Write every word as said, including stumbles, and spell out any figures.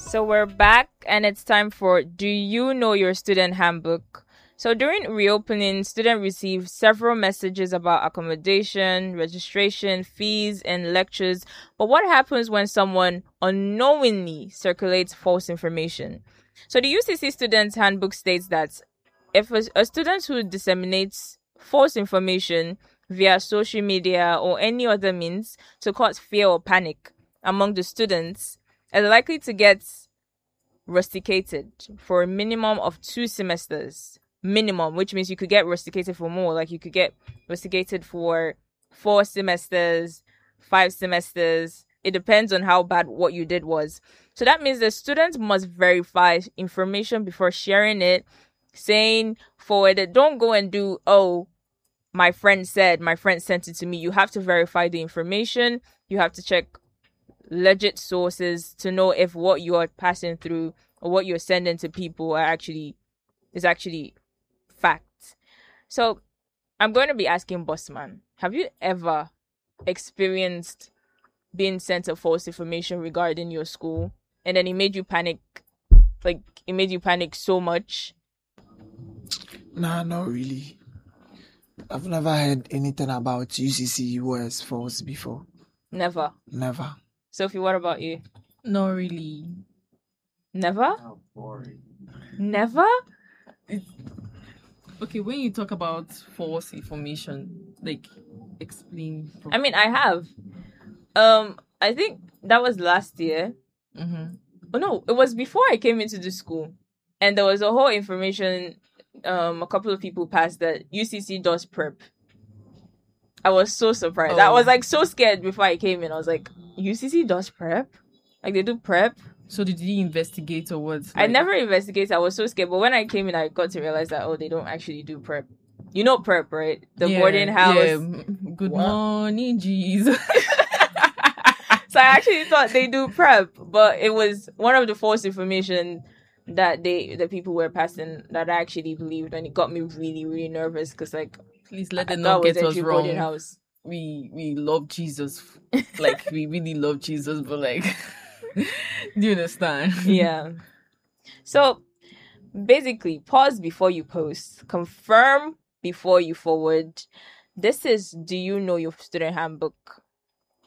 So we're back and it's time for Do You Know Your Student Handbook? So during reopening, students received several messages about accommodation, registration, fees, and lectures. But what happens when someone unknowingly circulates false information? So the U C C Students Handbook states that if a, a student who disseminates false information via social media or any other means to cause fear or panic among the students is likely to get rusticated for a minimum of two semesters. Minimum, which means you could get rusticated for more. Like you could get rusticated for four semesters, five semesters. It depends on how bad what you did was. So that means the students must verify information before sharing it, saying forward it. Don't go and do, oh, my friend said, my friend sent it to me. You have to verify the information. You have to check legit sources to know if what you are passing through or what you're sending to people are actually is actually fact. So I'm going to be asking Bossman, have you ever experienced being sent a false information regarding your school and then it made you panic? Like it made you panic so much? Nah, not really. I've never heard anything about U C C was false before. Never. Never. Sophie, what about you? Not really. Never? How boring. Never? Okay, when you talk about false information, like explain. I mean, I have. Um, I think that was last year. Mm-hmm. Oh no, it was before I came into the school, and there was a whole information. Um, a couple of people passed that U C C does prep. I was so surprised. Oh. I was like so scared before I came in. I was like, U C C does prep? Like they do prep? So did you investigate or what? I Like- never investigated. I was so scared. But when I came in, I got to realize that, oh, they don't actually do prep. You know prep, right? The Yeah, boarding house. yeah. Good What? morning, Jesus. So I actually thought they do prep, but it was one of the false information that they the people were passing that I actually believed, and it got me really, really nervous because like Please let I them thought not it was get us actually boarding wrong. house. We we love Jesus, like we really love Jesus, but like, do you understand? Yeah. So basically, pause before you post, confirm before you forward. This is Do You Know Your Student Handbook?